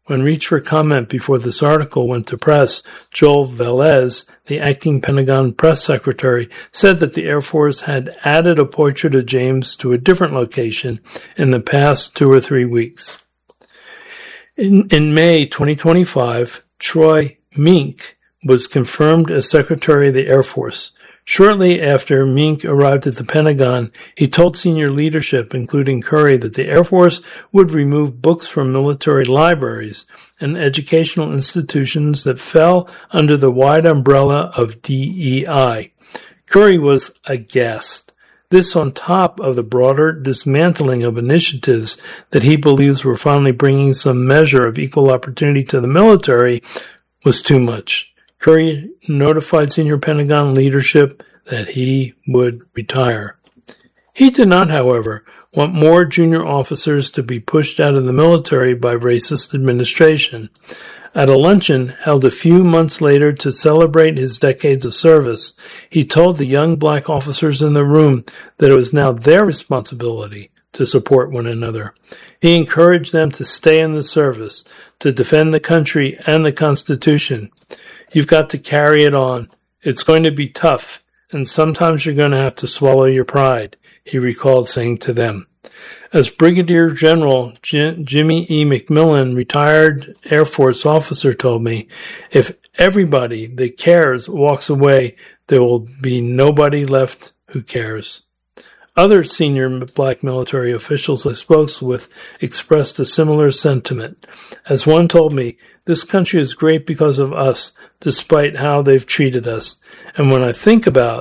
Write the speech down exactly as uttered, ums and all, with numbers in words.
When reached for comment before this article went to press, Joel Velez, the acting Pentagon press secretary, said that the Air Force had added a portrait of James to a different location in the past two or three weeks. In, in May twenty twenty-five, Troy Mink was confirmed as Secretary of the Air Force. Shortly after Mink arrived at the Pentagon, he told senior leadership, including Curry, that the Air Force would remove books from military libraries and educational institutions that fell under the wide umbrella of D E I. Curry was aghast. This on top of the broader dismantling of initiatives that he believes were finally bringing some measure of equal opportunity to the military was too much. Curry notified senior Pentagon leadership that he would retire. He did not, however, want more junior officers to be pushed out of the military by racist administration. At a luncheon held a few months later to celebrate his decades of service, he told the young black officers in the room that it was now their responsibility to support one another. He encouraged them to stay in the service, to defend the country and the Constitution. You've got to carry it on. It's going to be tough, and sometimes you're going to have to swallow your pride, he recalled saying to them. As Brigadier General J- Jimmy E. McMillan, retired Air Force officer, told me, if everybody that cares walks away, there will be nobody left who cares. Other senior black military officials I spoke with expressed a similar sentiment. As one told me, this country is great because of us, despite how they've treated us. And when I think about